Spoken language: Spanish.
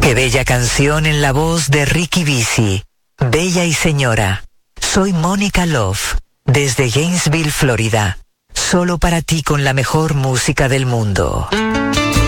Qué bella canción en la voz de Ricky Bisi. Bella y señora. Soy Mónica Love, desde Gainesville, Florida. Solo para ti con la mejor música del mundo.